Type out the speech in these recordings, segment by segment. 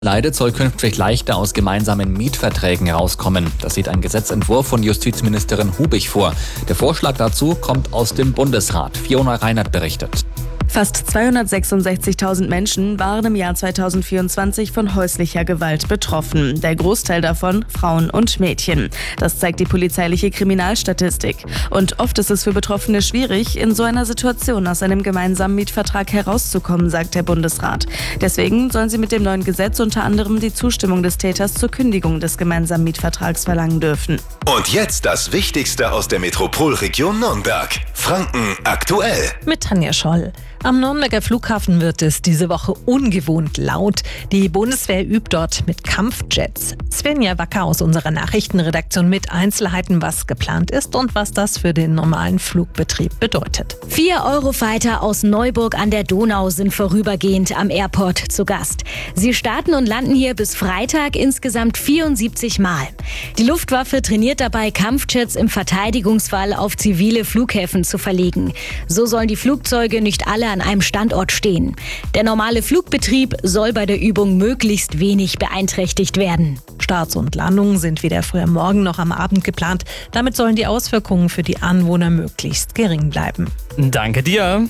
Leidet soll künftig leichter aus gemeinsamen Mietverträgen herauskommen. Das sieht ein Gesetzentwurf von Justizministerin Hubig vor. Der Vorschlag dazu kommt aus dem Bundesrat. Fiona Reinert berichtet. Fast 266.000 Menschen waren im Jahr 2024 von häuslicher Gewalt betroffen. Der Großteil davon Frauen und Mädchen. Das zeigt die polizeiliche Kriminalstatistik. Und oft ist es für Betroffene schwierig, in so einer Situation aus einem gemeinsamen Mietvertrag herauszukommen, sagt der Bundesrat. Deswegen sollen sie mit dem neuen Gesetz unter anderem die Zustimmung des Täters zur Kündigung des gemeinsamen Mietvertrags verlangen dürfen. Und jetzt das Wichtigste aus der Metropolregion Nürnberg. Franken aktuell. Mit Tanja Scholl. Am Nürnberger Flughafen wird es diese Woche ungewohnt laut. Die Bundeswehr übt dort mit Kampfjets. Svenja Wacker aus unserer Nachrichtenredaktion mit Einzelheiten, was geplant ist und was das für den normalen Flugbetrieb bedeutet. 4 Eurofighter aus Neuburg an der Donau sind vorübergehend am Airport zu Gast. Sie starten und landen hier bis Freitag insgesamt 74 Mal. Die Luftwaffe trainiert dabei, Kampfjets im Verteidigungsfall auf zivile Flughäfen zu verlegen. So sollen die Flugzeuge nicht alle an einem Standort stehen. Der normale Flugbetrieb soll bei der Übung möglichst wenig beeinträchtigt werden. Starts und Landungen sind weder früh am Morgen noch am Abend geplant. Damit sollen die Auswirkungen für die Anwohner möglichst gering bleiben. Danke dir.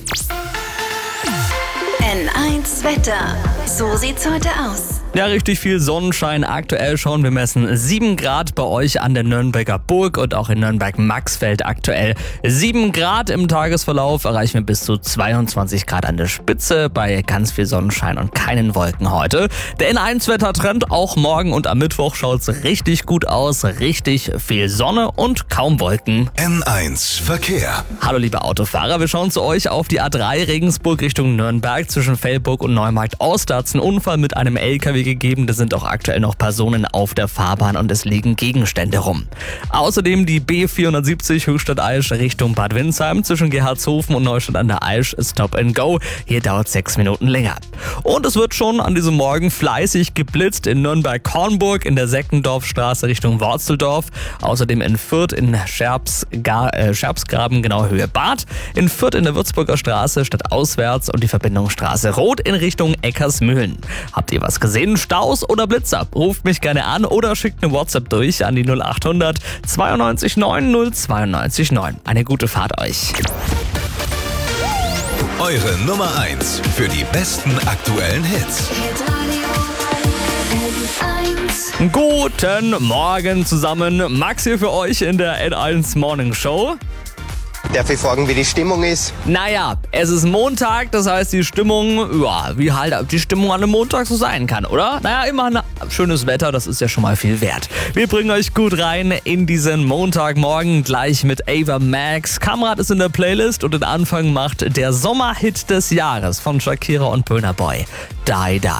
N1 Wetter. So sieht's heute aus. Ja, richtig viel Sonnenschein aktuell schon. Wir messen 7 Grad bei euch an der Nürnberger Burg und auch in Nürnberg-Maxfeld aktuell 7 Grad. Im Tagesverlauf erreichen wir bis zu 22 Grad an der Spitze bei ganz viel Sonnenschein und keinen Wolken heute. Der N1-Wettertrend auch morgen und am Mittwoch schaut's richtig gut aus. Richtig viel Sonne und kaum Wolken. N1 Verkehr. Hallo liebe Autofahrer, wir schauen zu euch auf die A3 Regensburg Richtung Nürnberg zwischen Velburg und Neumarkt Ost. Da hat's einen Unfall mit einem LKW gegeben. Da sind auch aktuell noch Personen auf der Fahrbahn und es liegen Gegenstände rum. Außerdem die B470 Höchstadt-Aisch Richtung Bad Windsheim zwischen Gerhardshofen und Neustadt an der Aisch Stop and Go. Hier dauert 6 Minuten länger. Und es wird schon an diesem Morgen fleißig geblitzt in Nürnberg-Kornburg, in der Seckendorfstraße Richtung Worzeldorf. Außerdem in Fürth in Scherbsgraben, genau Höhe Bad. In Fürth in der Würzburger Straße stadtauswärts und die Verbindungsstraße Rot in Richtung Eckersmühlen. Habt ihr was gesehen? Staus oder Blitzer? Ruft mich gerne an oder schickt eine WhatsApp durch an die 0800 92 9 092 9. Eine gute Fahrt euch. Eure Nummer 1 für die besten aktuellen Hits. Guten Morgen zusammen. Max hier für euch in der N1 Morning Show. Darf ich fragen, wie die Stimmung ist? Naja, es ist Montag, das heißt die Stimmung, ja, wie halt die Stimmung an einem Montag so sein kann, oder? Naja, immerhin schönes Wetter, das ist ja schon mal viel wert. Wir bringen euch gut rein in diesen Montagmorgen, gleich mit Ava Max. Kamerad ist in der Playlist und den Anfang macht der Sommerhit des Jahres von Shakira und Burna Boy. Die Die.